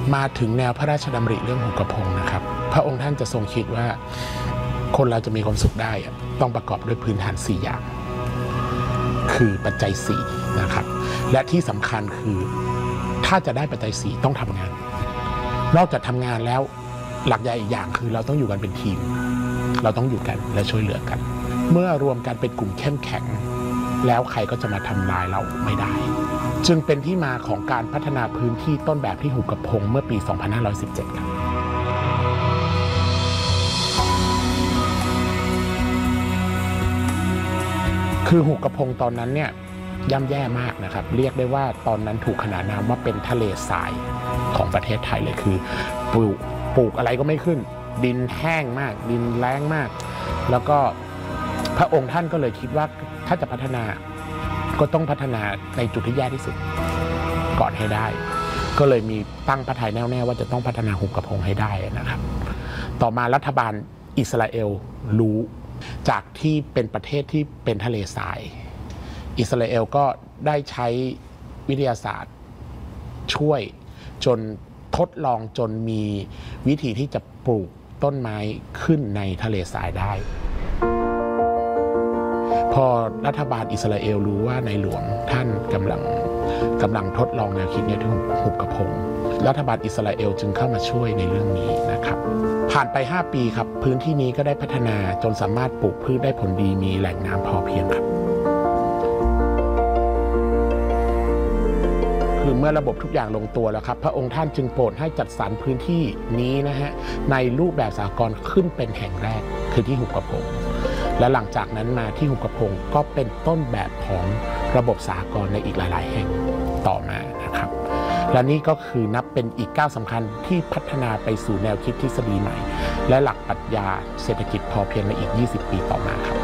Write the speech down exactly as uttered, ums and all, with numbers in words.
มาถึงแนวพระราชดำริเรื่องหุบกระพงนะครับพระองค์ท่านจะทรงคิดว่าคนเราจะมีความสุขได้ต้องประกอบด้วยพื้นฐานสี่อย่างคือปัจจัยสี่นะครับและที่สำคัญคือถ้าจะได้ปัจจัยสี่ต้องทำงานนอกจากทำงานแล้วหลักใหญ่อีกอย่างคือเราต้องอยู่กันเป็นทีมเราต้องอยู่กันและช่วยเหลือกันเมื่อรวมกันเป็นกลุ่มเข้มแข็งแล้วใครก็จะมาทำลายเราไม่ได้จึงเป็นที่มาของการพัฒนาพื้นที่ต้นแบบที่หุบกระพงเมื่อปี สองพันห้าร้อยสิบเจ็ด ครับคือหุบกระพงตอนนั้นเนี่ยย่ำแย่มากนะครับเรียกได้ว่าตอนนั้นถูกขนานนามว่าเป็นทะเลทรายของประเทศไทยเลยคือปลูกปลูกอะไรก็ไม่ขึ้นดินแห้งมากดินแล้งมากแล้วก็พระองค์ท่านก็เลยคิดว่าถ้าจะพัฒนาก็ต้องพัฒนาในจุดที่แย่ที่สุดก่อนให้ได้ก็เลยมีตั้งพระทัยแน่วแน่ว่าจะต้องพัฒนาหุบกระพงให้ได้นะครับต่อมารัฐบาลอิสราเอลรู้จากที่เป็นประเทศที่เป็นทะเลทรายอิสราเอลก็ได้ใช้วิทยาศาสตร์ช่วยจนทดลองจนมีวิธีที่จะปลูกต้นไม้ขึ้นในทะเลทรายได้พอรัฐบาลอิสราเอลรู้ว่าในหลวงท่านกำลังกำลังทดลองแนวคิดนี้ที่หุบกระพงรัฐบาลอิสราเอลจึงเข้ามาช่วยในเรื่องนี้นะครับผ่านไปห้าปีครับพื้นที่นี้ก็ได้พัฒนาจนสามารถปลูกพืชได้ผลดีมีแหล่งน้ำพอเพียงครับคือเมื่อระบบทุกอย่างลงตัวแล้วครับพระองค์ท่านจึงโปรดให้จัดสรรพื้นที่นี้นะฮะในรูปแบบสหกรณ์ขึ้นเป็นแห่งแรกคือที่หุบกระพงและหลังจากนั้นมาที่หุบกระพงก็เป็นต้นแบบของระบบสหกรณ์ในอีกหลายๆแห่งต่อมานะครับและนี่ก็คือนับเป็นอีกก้าวสำคัญที่พัฒนาไปสู่แนวคิดทฤษฎีใหม่และหลักปรัชญาเศรษฐกิจพอเพียงในอีกยี่สิบปีต่อมาครับ